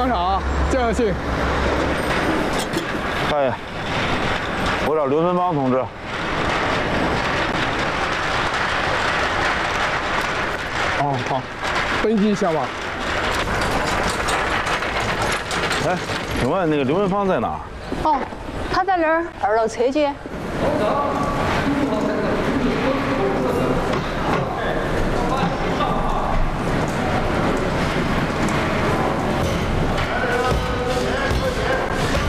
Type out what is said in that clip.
上场啊，加油信。 哎，我找刘存邦同志。 哦，好，登记一下吧。 哎，请问那个刘文芳在哪儿？ 哦，他在那儿2楼车间。 走。